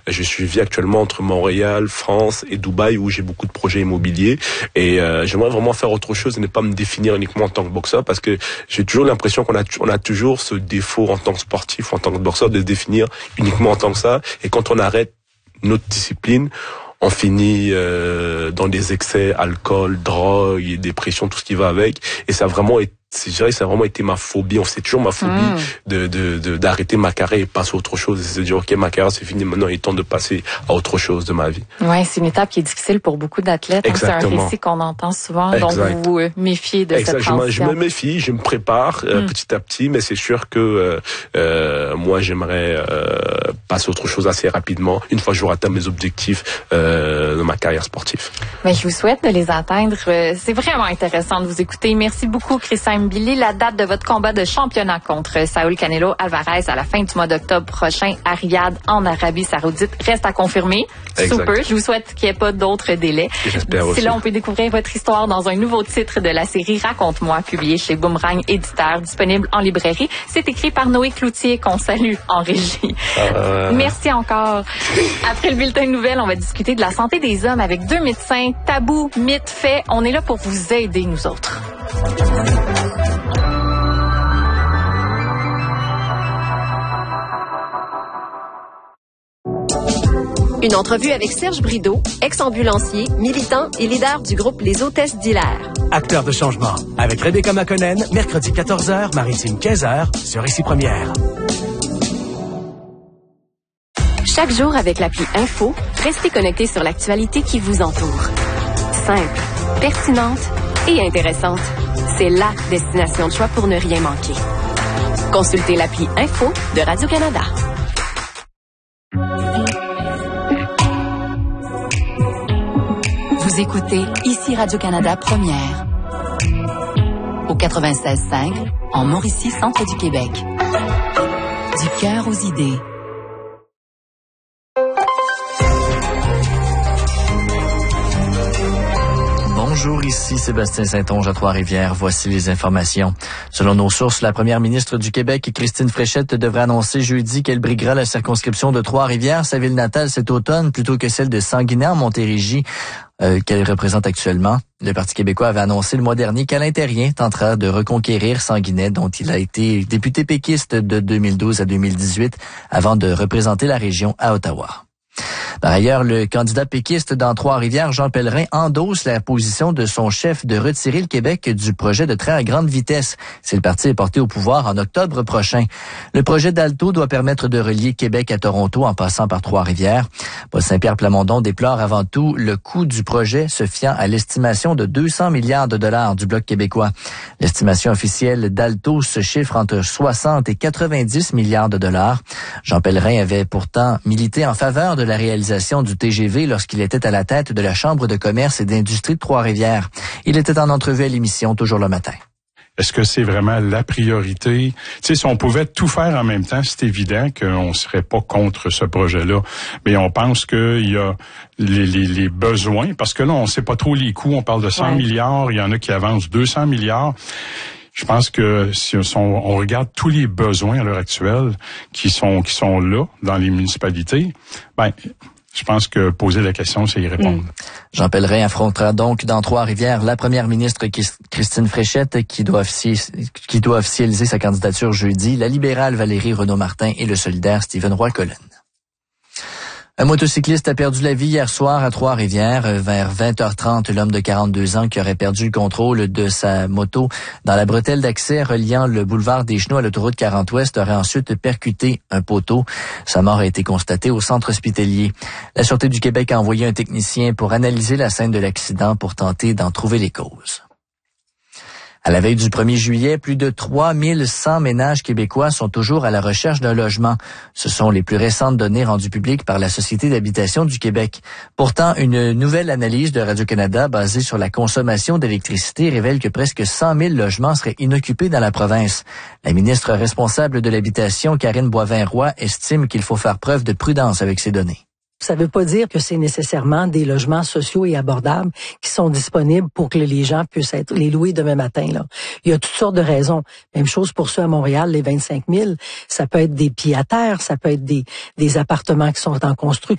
Je suis actuellement entre Montréal, France et Dubaï où j'ai beaucoup de projets immobiliers et j'aimerais vraiment faire autre chose et ne pas me définir uniquement en tant que boxeur parce que j'ai toujours l'impression qu'on a toujours ce défaut en tant que sportif ou en tant que boxeur de se définir uniquement en tant que ça et quand on arrête notre discipline, on finit dans des excès, alcool, drogue, et dépression, tout ce qui va avec et ça a vraiment été ma phobie. C'est toujours ma phobie d'arrêter ma carrière et passer à autre chose. Et se dire, OK, ma carrière, c'est fini. Maintenant, il est temps de passer à autre chose de ma vie. Ouais, c'est une étape qui est difficile pour beaucoup d'athlètes. Exactement. C'est un récit qu'on entend souvent. Donc, vous vous méfiez de cette transition. Je me méfie, je me prépare petit à petit, mais c'est sûr que moi, j'aimerais passer à autre chose assez rapidement, une fois que j'aurai atteint mes objectifs de ma carrière sportive. Mais je vous souhaite de les atteindre. C'est vraiment intéressant de vous écouter. Merci beaucoup, Christian Mbili. La date de votre combat de championnat contre Saúl Canelo Alvarez à la fin du mois d'octobre prochain à Riyad, en Arabie Saoudite, reste à confirmer. Exact. Super. Je vous souhaite qu'il n'y ait pas d'autres délais. J'espère aussi. D'ici là, on peut découvrir votre histoire dans un nouveau titre de la série Raconte-moi, publié chez Boomerang Éditeur, disponible en librairie. C'est écrit par Noé Cloutier, qu'on salue en régie. Merci encore. Après le bulletin de nouvelles, on va discuter de la santé des hommes avec deux médecins. Tabou, mythe, fait. On est là pour vous aider, nous autres. Une entrevue avec Serge Brideau, ex-ambulancier, militant et leader du groupe Les Hôtesses d'Hilaire. Acteur de changement, avec Rebecca McConnell, mercredi 14h, Maritime 15h, sur Ici Première. Chaque jour avec l'appli Info, restez connectés sur l'actualité qui vous entoure. Simple, pertinente et intéressante. C'est la destination de choix pour ne rien manquer. Consultez l'appli Info de Radio-Canada. Vous écoutez Ici Radio-Canada Première. Au 96.5, en Mauricie, centre du Québec. Du cœur aux idées. Bonjour, ici Sébastien Saint-Onge à Trois-Rivières. Voici les informations. Selon nos sources, la première ministre du Québec, Christine Fréchette, devrait annoncer jeudi qu'elle briguera la circonscription de Trois-Rivières, sa ville natale, cet automne, plutôt que celle de Sanguinet en Montérégie, qu'elle représente actuellement. Le Parti québécois avait annoncé le mois dernier qu'Alain Terrien tentera de reconquérir Sanguinet, dont il a été député péquiste de 2012 à 2018, avant de représenter la région à Ottawa. Par ailleurs, le candidat péquiste dans Trois-Rivières, Jean Pellerin, endosse la position de son chef de retirer le Québec du projet de train à grande vitesse si le parti est porté au pouvoir en octobre prochain. Le projet d'Alto doit permettre de relier Québec à Toronto en passant par Trois-Rivières. Paul Saint-Pierre Plamondon déplore avant tout le coût du projet se fiant à l'estimation de 200 milliards de dollars du Bloc québécois. L'estimation officielle d'Alto se chiffre entre 60 et 90 milliards de dollars. Jean Pellerin avait pourtant milité en faveur de la réalisation du TGV lorsqu'il était à la tête de la Chambre de commerce et d'industrie de Trois-Rivières. Il était en entrevue à l'émission Toujours le matin. Est-ce que c'est vraiment la priorité? Tu sais, si on pouvait tout faire en même temps, c'est évident qu'on serait pas contre ce projet-là. Mais on pense qu'il y a les besoins, parce que là, on sait pas trop les coûts. On parle de 100 milliards, il y en a qui avancent 200 milliards. Je pense que si on regarde tous les besoins à l'heure actuelle qui sont là dans les municipalités, je pense que poser la question, c'est y répondre. Jean Pellerin affrontera donc dans Trois-Rivières la première ministre Christine Fréchette qui doit officialiser sa candidature jeudi, la libérale Valérie Renaud-Martin et le solidaire Stephen Roy-Collen. Un motocycliste a perdu la vie hier soir à Trois-Rivières. Vers 20h30, l'homme de 42 ans qui aurait perdu le contrôle de sa moto dans la bretelle d'accès reliant le boulevard des Chenaux à l'autoroute 40 Ouest aurait ensuite percuté un poteau. Sa mort a été constatée au centre hospitalier. La Sûreté du Québec a envoyé un technicien pour analyser la scène de l'accident pour tenter d'en trouver les causes. À la veille du 1er juillet, plus de 3100 ménages québécois sont toujours à la recherche d'un logement. Ce sont les plus récentes données rendues publiques par la Société d'habitation du Québec. Pourtant, une nouvelle analyse de Radio-Canada basée sur la consommation d'électricité révèle que presque 100 000 logements seraient inoccupés dans la province. La ministre responsable de l'habitation, Karine Boivin-Roy, estime qu'il faut faire preuve de prudence avec ces données. Ça veut pas dire que c'est nécessairement des logements sociaux et abordables qui sont disponibles pour que les gens puissent être les louer demain matin, là. Il y a toutes sortes de raisons. Même chose pour ceux à Montréal, les 25 000. Ça peut être des pieds à terre, ça peut être des appartements qui sont en construction.